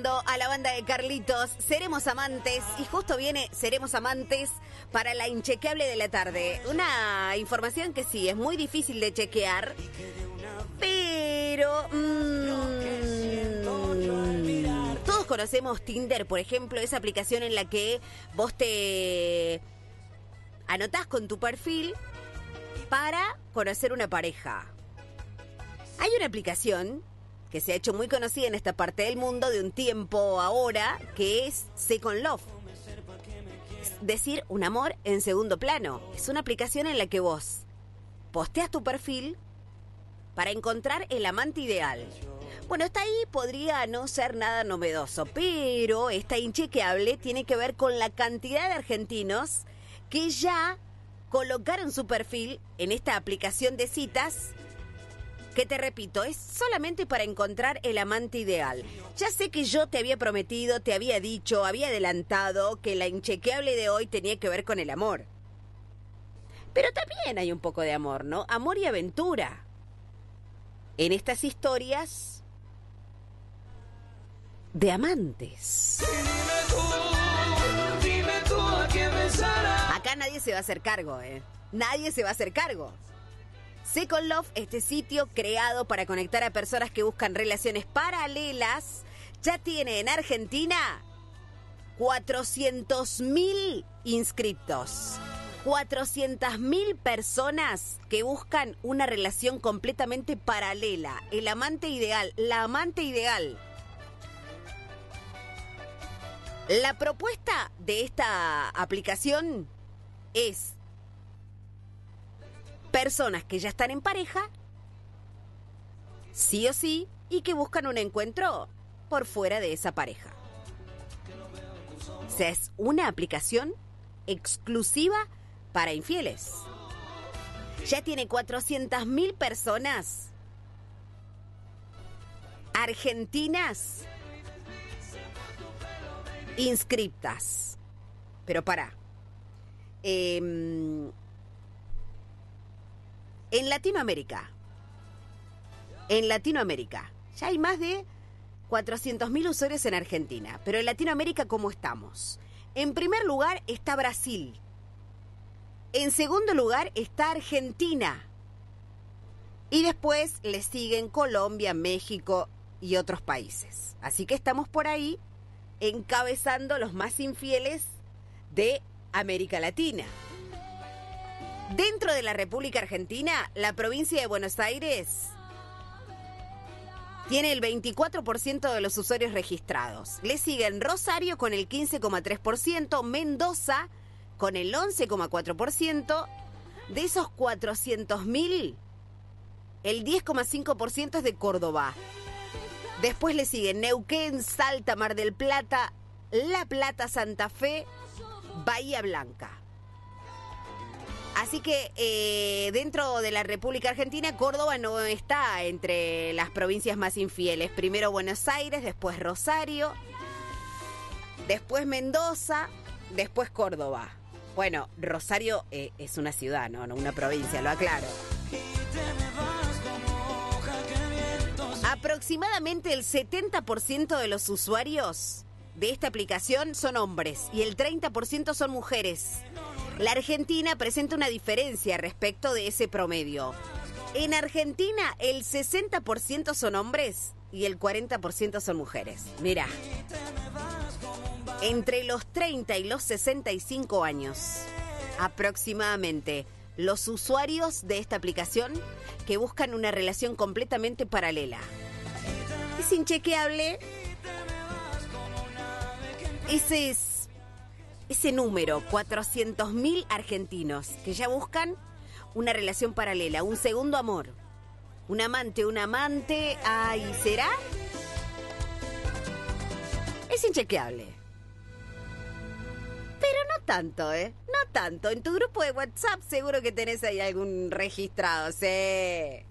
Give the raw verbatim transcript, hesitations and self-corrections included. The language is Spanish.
A la banda de Carlitos, Seremos Amantes, y justo viene Seremos Amantes para la inchequeable de la tarde. Una información que sí, es muy difícil de chequear, pero mmm, todos conocemos Tinder, por ejemplo, esa aplicación en la que vos te anotás con tu perfil para conocer una pareja. Hay una aplicación que se ha hecho muy conocida en esta parte del mundo de un tiempo ahora, que es Second Love. Es decir, un amor en segundo plano. Es una aplicación en la que vos posteas tu perfil para encontrar el amante ideal. Bueno, hasta ahí podría no ser nada novedoso, pero esta inchequeable tiene que ver con la cantidad de argentinos que ya colocaron su perfil en esta aplicación de citas, que te repito, es solamente para encontrar el amante ideal. Ya sé que yo te había prometido, te había dicho, había adelantado que la inchequeable de hoy tenía que ver con el amor. Pero también hay un poco de amor, ¿no? Amor y aventura. En estas historias de amantes. Acá nadie se va a hacer cargo, ¿eh? Nadie se va a hacer cargo. Second Love, este sitio creado para conectar a personas que buscan relaciones paralelas, ya tiene en Argentina cuatrocientos mil inscriptos. cuatrocientas mil personas que buscan una relación completamente paralela. El amante ideal, la amante ideal. La propuesta de esta aplicación es personas que ya están en pareja, sí o sí, y que buscan un encuentro por fuera de esa pareja. O sea, es una aplicación exclusiva para infieles. Ya tiene cuatrocientas mil personas argentinas inscriptas. Pero pará. Eh... En Latinoamérica, en Latinoamérica, ya hay más de cuatrocientos mil usuarios en Argentina, pero en Latinoamérica, ¿cómo estamos? En primer lugar está Brasil, en segundo lugar está Argentina, y después le siguen Colombia, México y otros países. Así que estamos por ahí encabezando los más infieles de América Latina. Dentro de la República Argentina, la provincia de Buenos Aires tiene el veinticuatro por ciento de los usuarios registrados. Le siguen Rosario con el quince coma tres por ciento, Mendoza con el once coma cuatro por ciento. De esos cuatrocientos mil, el diez coma cinco por ciento es de Córdoba. Después le siguen Neuquén, Salta, Mar del Plata, La Plata, Santa Fe, Bahía Blanca. Así que eh, dentro de la República Argentina, Córdoba no está entre las provincias más infieles. Primero Buenos Aires, después Rosario, después Mendoza, después Córdoba. Bueno, Rosario eh, es una ciudad, ¿no? No una provincia, lo aclaro. Aproximadamente el setenta por ciento de los usuarios de esta aplicación son hombres y el treinta por ciento son mujeres. La Argentina presenta una diferencia respecto de ese promedio. En Argentina, el sesenta por ciento son hombres y el cuarenta por ciento son mujeres. Mirá, entre los treinta y los sesenta y cinco años, aproximadamente, los usuarios de esta aplicación que buscan una relación completamente paralela. Es inchequeable. Ese es... Ese número, cuatrocientos mil argentinos que ya buscan una relación paralela, un segundo amor, un amante, un amante, ay, ¿será? Es inchequeable. Pero no tanto, ¿eh? No tanto. En tu grupo de WhatsApp seguro que tenés ahí algún registrado, sí.